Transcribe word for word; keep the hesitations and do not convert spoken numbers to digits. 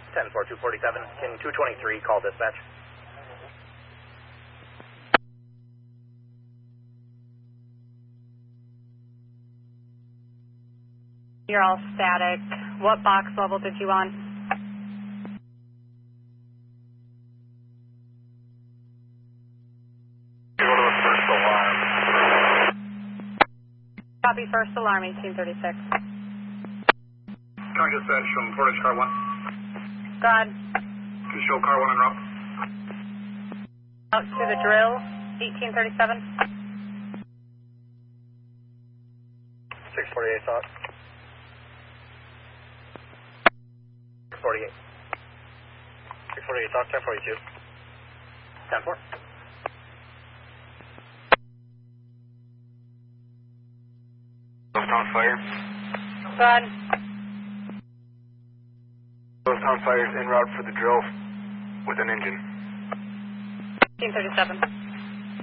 ten four two forty-seven, King two twenty-three, call dispatch. You're all static. What box level did you on? Go to the first alarm. Copy first alarm, eighteen thirty-six. Car dispatch from Portage Car one. God. Can show Car one en route. Out to the drill, eighteen thirty-seven. six forty-eight thought. six forty-eight. six forty-eight thought, ten forty-two. ten four. Ghostown fire. God. Ghostown fire is en route for the drill with an engine. eighteen thirty-seven.